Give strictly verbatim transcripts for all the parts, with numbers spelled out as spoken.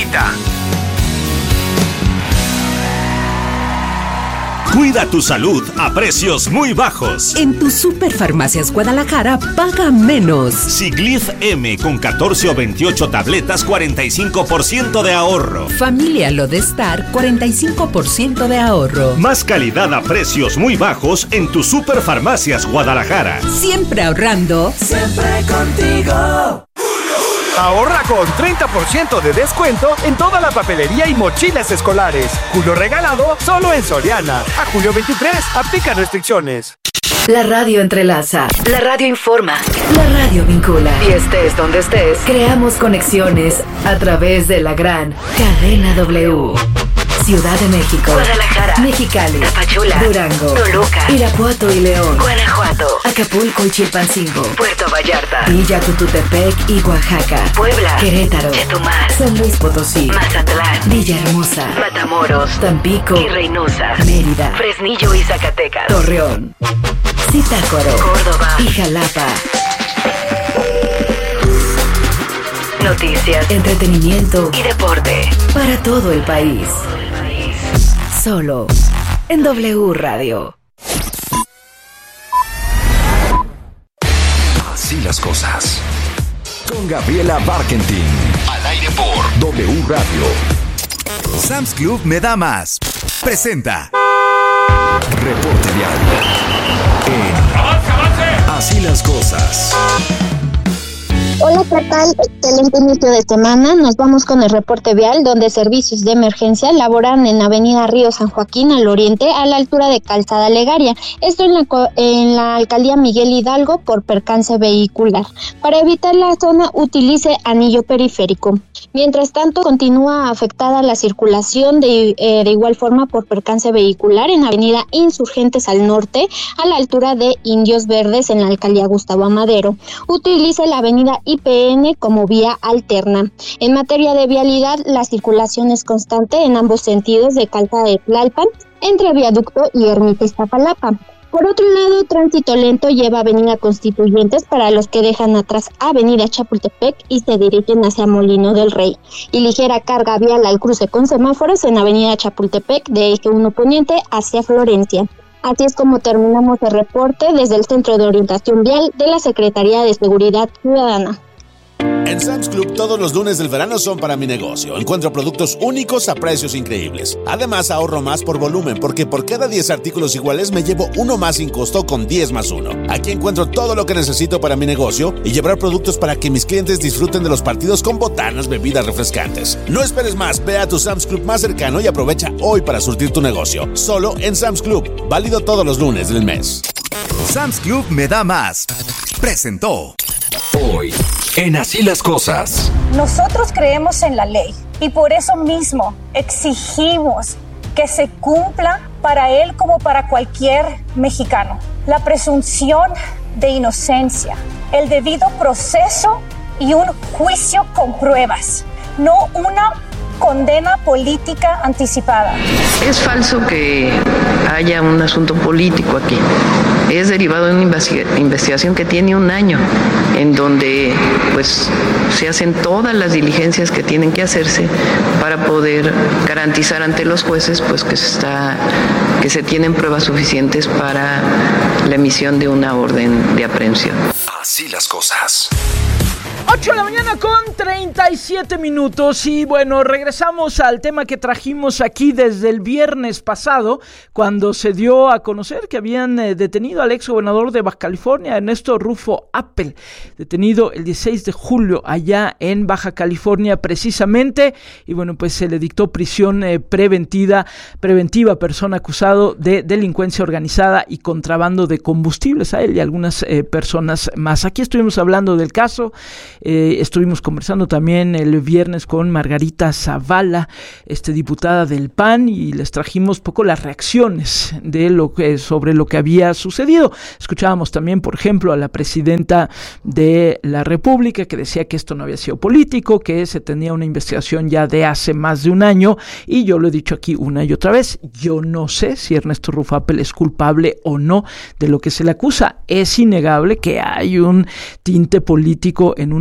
favorita. Cuida tu salud a precios muy bajos. En tu Superfarmacias Guadalajara paga menos. Siglif M con catorce o veintiocho tabletas, cuarenta y cinco por ciento de ahorro. Familia Lodestar, cuarenta y cinco por ciento de ahorro. Más calidad a precios muy bajos en tu Superfarmacias Guadalajara. Siempre ahorrando. Siempre contigo. Ahorra con treinta por ciento de descuento en toda la papelería y mochilas escolares. Julio regalado solo en Soriana. A julio veintitrés, aplica restricciones. La radio entrelaza, la radio informa, la radio vincula. Y estés donde estés, creamos conexiones a través de la gran cadena W. Ciudad de México, Guadalajara, Mexicali, Tapachula, Durango, Toluca, Irapuato y León, Guanajuato, Acapulco y Chilpancingo, Puerto Vallarta, Villa Cututepec y Oaxaca, Puebla, Querétaro, Chetumal, San Luis Potosí, Mazatlán, Villahermosa, Matamoros, Tampico y Reynosa, Mérida, Fresnillo y Zacatecas, Torreón, Zitácuaro, Córdoba y Jalapa. Noticias, entretenimiento y deporte para todo el país. Solo en W Radio. Así las cosas. Con Gabriela Barkentin. Al aire por W Radio. Sam's Club me da más. Presenta Reporte Vial. En Así las cosas. Hola, ¿qué tal? Excelente inicio de semana. Nos vamos con el reporte vial, donde servicios de emergencia laboran en Avenida Río San Joaquín al oriente, a la altura de Calzada Legaria. Esto en la, en la alcaldía Miguel Hidalgo por percance vehicular. Para evitar la zona, utilice anillo periférico. Mientras tanto, continúa afectada la circulación de, eh, de igual forma por percance vehicular en Avenida Insurgentes al norte, a la altura de Indios Verdes en la alcaldía Gustavo Amadero. Utilice la avenida I P N como vía alterna. En materia de vialidad, la circulación es constante en ambos sentidos de Calzada de Tlalpan, entre Viaducto y Ermita Iztapalapa. Por otro lado, tránsito lento lleva Avenida Constituyentes para los que dejan atrás Avenida Chapultepec y se dirigen hacia Molino del Rey. Y ligera carga vial al cruce con semáforos en Avenida Chapultepec de Eje uno Poniente hacia Florencia. Así es como terminamos el reporte desde el Centro de Orientación Vial de la Secretaría de Seguridad Ciudadana. En Sam's Club todos los lunes del verano son para mi negocio. Encuentro productos únicos a precios increíbles. Además ahorro más por volumen porque por cada diez artículos iguales me llevo uno más sin costo con diez más uno. Aquí encuentro todo lo que necesito para mi negocio y llevar productos para que mis clientes disfruten de los partidos con botanas, bebidas refrescantes. No esperes más, ve a tu Sam's Club más cercano y aprovecha hoy para surtir tu negocio. Solo en Sam's Club, válido todos los lunes del mes. Sam's Club me da más. Presentó. Hoy, en Así las cosas. Nosotros creemos en la ley y por eso mismo exigimos que se cumpla para él como para cualquier mexicano. La presunción de inocencia, el debido proceso y un juicio con pruebas, no una condena política anticipada. Es falso que haya un asunto político aquí. Es derivado de una investigación que tiene un año, en donde pues se hacen todas las diligencias que tienen que hacerse para poder garantizar ante los jueces pues que se está, que se tienen pruebas suficientes para la emisión de una orden de aprehensión. Así las cosas. ocho de la mañana con treinta y siete minutos y bueno, regresamos al tema que trajimos aquí desde el viernes pasado, cuando se dio a conocer que habían eh, detenido al ex gobernador de Baja California, Ernesto Rufo Appel, detenido el dieciséis de julio allá en Baja California precisamente, y bueno, pues se le dictó prisión eh, preventiva, preventiva, persona acusado de delincuencia organizada y contrabando de combustibles, a él y algunas eh, personas más. Aquí estuvimos hablando del caso. Eh, estuvimos conversando también el viernes con Margarita Zavala, este, diputada del P A N, y les trajimos poco las reacciones de lo que, sobre lo que había sucedido. Escuchábamos también, por ejemplo, a la presidenta de la República, que decía que esto no había sido político, que se tenía una investigación ya de hace más de un año, y yo lo he dicho aquí una y otra vez, yo no sé si Ernesto Rufo Appel es culpable o no de lo que se le acusa. Es innegable que hay un tinte político en una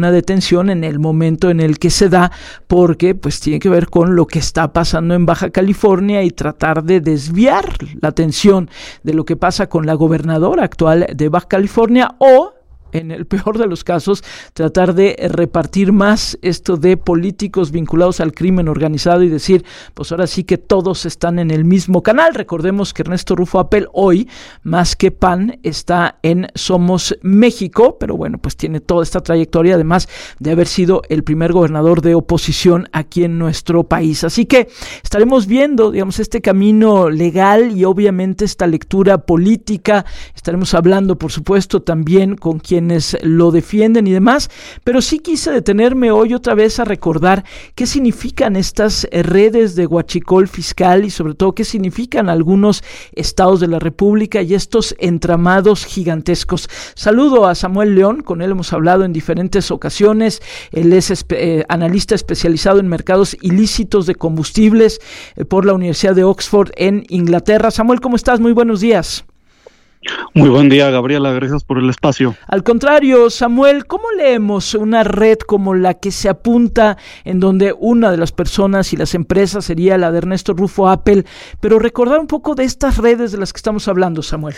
una detención en el momento en el que se da, porque pues tiene que ver con lo que está pasando en Baja California y tratar de desviar la atención de lo que pasa con la gobernadora actual de Baja California, o en el peor de los casos, tratar de repartir más esto de políticos vinculados al crimen organizado y decir, pues ahora sí que todos están en el mismo canal. Recordemos que Ernesto Rufo Appel hoy, más que P A N, está en Somos México, pero bueno, pues tiene toda esta trayectoria, además de haber sido el primer gobernador de oposición aquí en nuestro país. Así que estaremos viendo, digamos, este camino legal y obviamente esta lectura política. Estaremos hablando, por supuesto, también con quien lo defienden y demás, pero sí quise detenerme hoy otra vez a recordar qué significan estas redes de huachicol fiscal y sobre todo qué significan algunos estados de la República y estos entramados gigantescos. Saludo a Samuel León, con él hemos hablado en diferentes ocasiones. Él es espe- eh, analista especializado en mercados ilícitos de combustibles eh, por la Universidad de Oxford en Inglaterra. Samuel, ¿cómo estás? Muy buenos días. Muy buen día, Gabriela, gracias por el espacio. Al contrario, Samuel, ¿cómo leemos una red como la que se apunta, en donde una de las personas y las empresas sería la de Ernesto Rufo Appel, pero recordar un poco de estas redes de las que estamos hablando, Samuel?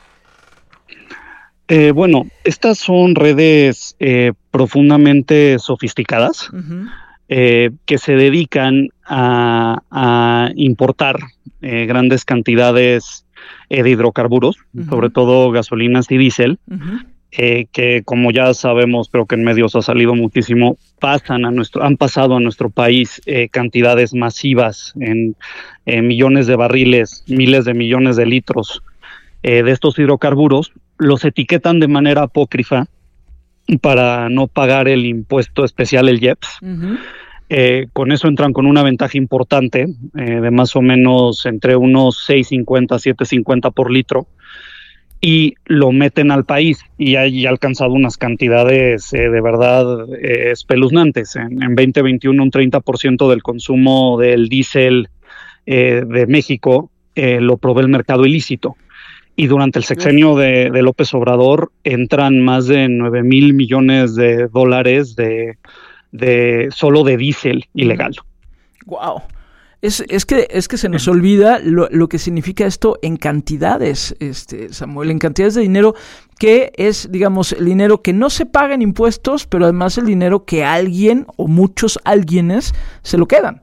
Eh, bueno, estas son redes eh, profundamente sofisticadas, uh-huh. eh, que se dedican a, a importar eh, grandes cantidades de hidrocarburos, uh-huh. sobre todo gasolinas y diésel, uh-huh. eh, que como ya sabemos, creo que en medios ha salido muchísimo, pasan a nuestro, han pasado a nuestro país eh, cantidades masivas en eh, millones de barriles, miles de millones de litros eh, de estos hidrocarburos, los etiquetan de manera apócrifa para no pagar el impuesto especial, el I E P S. Uh-huh. Eh, con eso entran con una ventaja importante eh, de más o menos entre unos seis cincuenta, siete cincuenta por litro, y lo meten al país y ha, y ha alcanzado unas cantidades eh, de verdad eh, espeluznantes. En, en veinte veintiuno un treinta por ciento del consumo del diésel eh, de México eh, lo provee el mercado ilícito, y durante el sexenio de, de López Obrador entran más de nueve mil millones de dólares de de solo de diésel ilegal. Wow. Es, es que es que se nos olvida lo, lo que significa esto en cantidades, este Samuel, en cantidades de dinero que es, digamos, el dinero que no se paga en impuestos, pero además el dinero que alguien o muchos alguienes se lo quedan.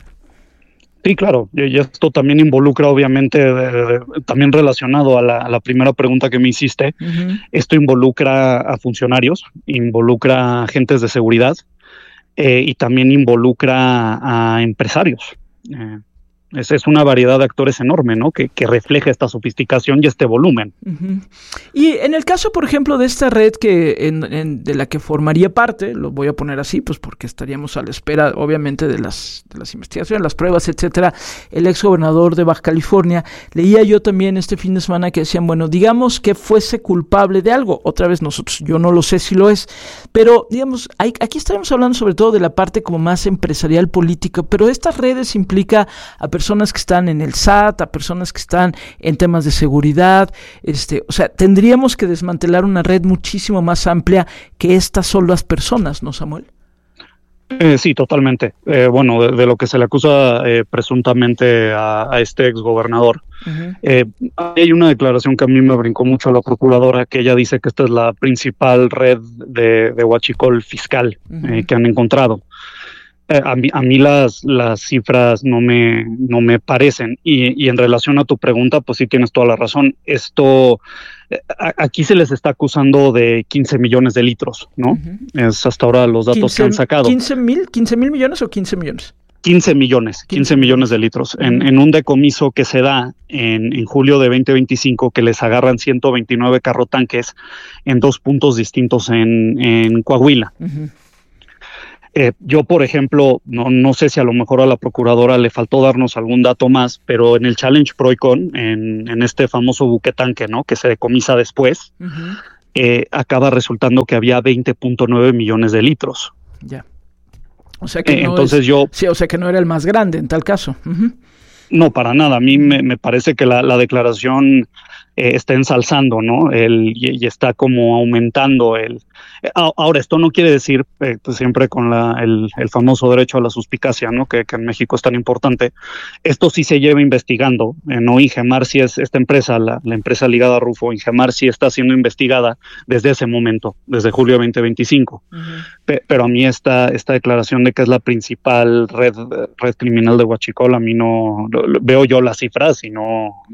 Sí, claro, y esto también involucra, obviamente, de, de, también relacionado a la, a la primera pregunta que me hiciste, uh-huh. esto involucra a funcionarios, involucra a agentes de seguridad, Eh, y también involucra a empresarios. Eh, es, es una variedad de actores enorme, ¿no? Que, que refleja esta sofisticación y este volumen. Uh-huh. Y en el caso, por ejemplo, de esta red que en, en, de la que formaría parte, lo voy a poner así, pues porque estaríamos a la espera, obviamente, de las, de las investigaciones, las pruebas, etcétera, el ex gobernador de Baja California, leía yo también este fin de semana que decían, bueno, digamos que fuese culpable de algo, otra vez nosotros, yo no lo sé si lo es, pero digamos, hay, aquí estaremos hablando sobre todo de la parte como más empresarial política, pero estas redes implica a personas que están en el S A T, a personas que están en temas de seguridad, este, o sea, tendríamos que desmantelar una red muchísimo más amplia que estas son las personas, ¿no, Samuel? Eh, sí, totalmente. Eh, bueno, de, de lo que se le acusa eh, presuntamente a, a este exgobernador. Uh-huh. Eh, hay una declaración que a mí me brincó mucho a la procuradora, que ella dice que esta es la principal red de, de huachicol fiscal uh-huh. eh, que han encontrado. Eh, a mí, a mí las, las cifras no me, no me parecen. Y, y en relación a tu pregunta, pues sí tienes toda la razón. Esto, eh, aquí se les está acusando de quince millones de litros, ¿no? Uh-huh. Es hasta ahora los datos quince, que han sacado. ¿quince mil? ¿quince mil millones o quince millones? quince millones, quince millones de litros, uh-huh. en, en un decomiso que se da en, en julio de veinte veinticinco, que les agarran ciento veintinueve carrotanques en dos puntos distintos en, en Coahuila. Uh-huh. Eh, yo, por ejemplo, no, no sé si a lo mejor a la procuradora le faltó darnos algún dato más, pero en el Challenge Proicon, en, en este famoso buque tanque, ¿no?, que se decomisa después, uh-huh. eh, acaba resultando que había veinte punto nueve millones de litros. Ya. O sea que eh, no entonces es, yo, sí, o sea que no era el más grande en tal caso. Uh-huh. No, para nada. A mí me, me parece que la, la declaración eh, está ensalzando, ¿no? El, y, y está como aumentando el... Ahora, esto no quiere decir, eh, pues siempre con la, el, el famoso derecho a la suspicacia, ¿no? Que, que en México es tan importante. Esto sí se lleva investigando, eh, ¿no? Ingemar sí es esta empresa, la, la empresa ligada a Rufo, Ingemar sí está siendo investigada desde ese momento, desde julio veinte veinticinco. Uh-huh. Pe, pero a mí esta, esta declaración de que es la principal red, red criminal de Huachicol, a mí no, lo, lo, veo yo las cifras y no...